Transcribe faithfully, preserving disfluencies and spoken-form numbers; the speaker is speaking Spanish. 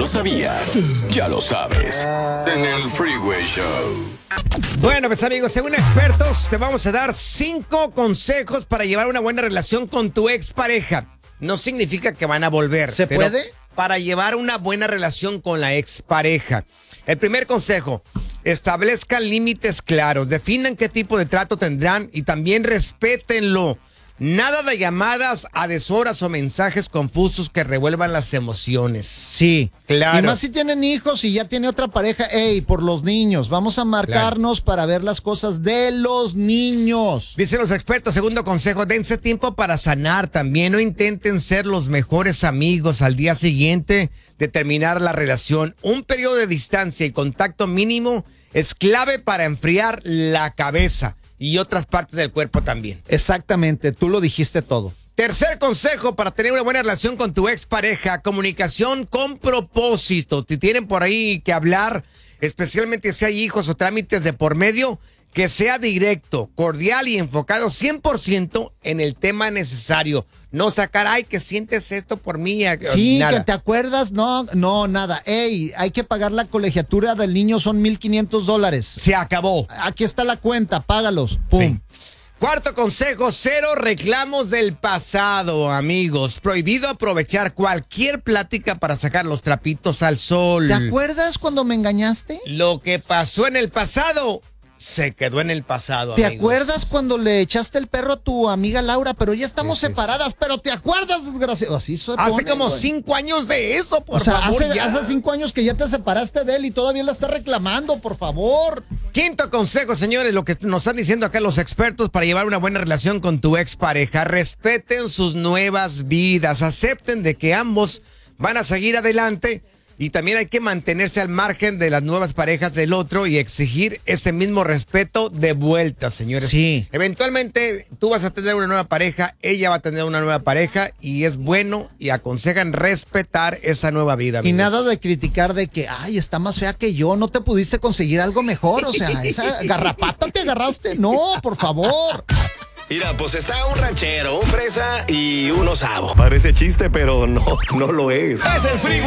lo sabías, ya lo sabes. En el Freeway Show. Bueno, pues amigos, según expertos, te vamos a dar cinco consejos para llevar una buena relación con tu expareja. No significa que van a volver. ¿Se pero puede? Para llevar una buena relación con la expareja. El primer consejo, establezcan límites claros, definan qué tipo de trato tendrán y también respétenlo. Nada de llamadas a deshoras o mensajes confusos que revuelvan las emociones. Sí, claro. Y más si tienen hijos y ya tiene otra pareja. Ey, por los niños, vamos a marcarnos claro. para ver las cosas de los niños. Dicen los expertos, segundo consejo, dense tiempo para sanar también. No intenten ser los mejores amigos al día siguiente de terminar la relación. Un periodo de distancia y contacto mínimo es clave para enfriar la cabeza. Y otras partes del cuerpo también. Exactamente, tú lo dijiste todo. Tercer consejo para tener una buena relación con tu expareja, comunicación con propósito. Si tienen por ahí que hablar, especialmente si hay hijos o trámites de por medio, que sea directo, cordial y enfocado cien por ciento en el tema necesario. No sacar, ay, que sientes esto por mí. Sí, nada. que te acuerdas, no, no, nada. Ey, hay que pagar la colegiatura del niño, son mil quinientos dólares. Se acabó. Aquí está la cuenta, págalos. Pum. Sí. Cuarto consejo, cero reclamos del pasado, amigos. Prohibido aprovechar cualquier plática para sacar los trapitos al sol. ¿Te acuerdas cuando me engañaste? Lo que pasó en el pasado se quedó en el pasado, ¿Te amigos. acuerdas cuando le echaste el perro a tu amiga Laura? Pero ya estamos Sí, sí, separadas, pero ¿te acuerdas, desgraciado? Así se Hace pone, como güey. cinco años de eso, por o sea, favor. hace, ya. hace cinco años que ya te separaste de él y todavía la estás reclamando, por favor. Quinto consejo, señores, lo que nos están diciendo acá los expertos para llevar una buena relación con tu expareja. Respeten sus nuevas vidas, acepten de que ambos van a seguir adelante. Y también hay que mantenerse al margen de las nuevas parejas del otro y exigir ese mismo respeto de vuelta, señores. Sí. Eventualmente tú vas a tener una nueva pareja, ella va a tener una nueva pareja y es bueno y aconsejan respetar esa nueva vida. Y amigos. nada de criticar de que, ay, está más fea que yo, no te pudiste conseguir algo mejor. O sea, esa garrapata te agarraste. No, por favor. Mira, pues está un ranchero, un fresa y un osavo. Parece chiste, pero no, no lo es. Es el Freeway